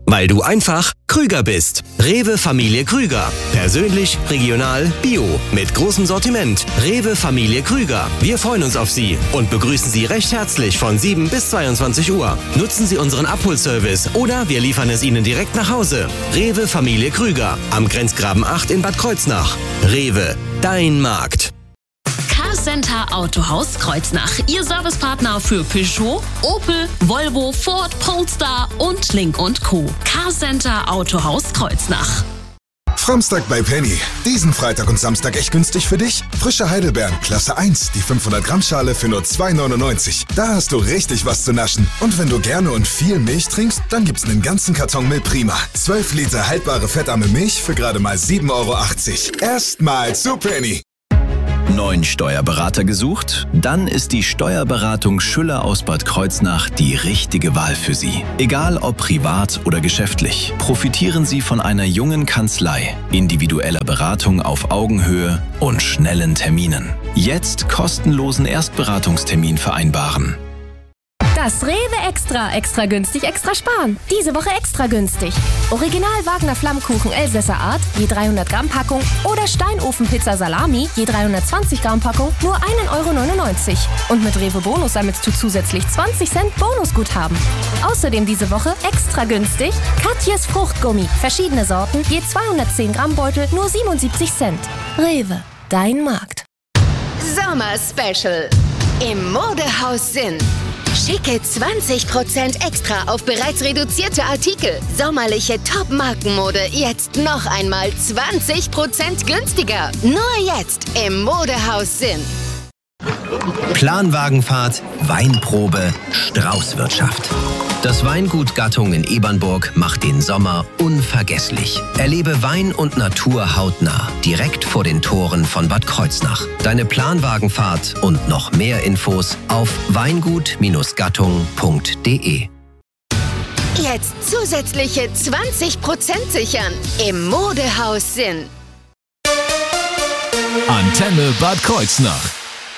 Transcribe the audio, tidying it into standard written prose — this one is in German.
Weil du einfach Krüger bist. Rewe Familie Krüger. Persönlich, regional, bio. Mit großem Sortiment. Rewe Familie Krüger. Wir freuen uns auf Sie und begrüßen Sie recht herzlich von 7 bis 22 Uhr. Nutzen Sie unseren Abholservice oder wir liefern es Ihnen direkt nach Hause. Rewe Familie Krüger. Am Grenzgraben 8 in Bad Kreuznach. Rewe, dein Markt. Carcenter Autohaus Kreuznach. Ihr Servicepartner für Peugeot, Opel, Volvo, Ford, Polestar und Link & Co. Carcenter Autohaus Kreuznach. Framstag bei Penny. Diesen Freitag und Samstag echt günstig für dich. Frische Heidelbeeren, Klasse 1, die 500 Gramm Schale für nur 2,99. Da hast du richtig was zu naschen. Und wenn du gerne und viel Milch trinkst, dann gibt's einen ganzen Karton Milch Prima. 12 Liter haltbare fettarme Milch für gerade mal 7,80 €. Erstmal zu Penny. Neuen Steuerberater gesucht? Dann ist die Steuerberatung Schüller aus Bad Kreuznach die richtige Wahl für Sie. Egal ob privat oder geschäftlich, profitieren Sie von einer jungen Kanzlei, individueller Beratung auf Augenhöhe und schnellen Terminen. Jetzt kostenlosen Erstberatungstermin vereinbaren. Das Rewe Extra günstig, extra sparen. Diese Woche extra günstig. Original Wagner Flammkuchen Elsässer Art, je 300 Gramm Packung oder Steinofenpizza Salami, je 320 Gramm Packung, nur 1,99 €. Und mit Rewe Bonus sammelst du zusätzlich 20 Cent Bonusguthaben. Außerdem diese Woche extra günstig Katjes Fruchtgummi, verschiedene Sorten, je 210 Gramm Beutel, nur 77 Cent. Rewe, dein Markt. Sommer Special im Modehaus Sinn. Schicke 20% extra auf bereits reduzierte Artikel. Sommerliche Top-Markenmode jetzt noch einmal 20% günstiger. Nur jetzt im Modehaus Sinn. Planwagenfahrt, Weinprobe, Straußwirtschaft. Das Weingut Gattung in Ebernburg macht den Sommer unvergesslich. Erlebe Wein und Natur hautnah, direkt vor den Toren von Bad Kreuznach. Deine Planwagenfahrt und noch mehr Infos auf weingut-gattung.de. Jetzt zusätzliche 20% sichern im Modehaus Sinn. Antenne Bad Kreuznach.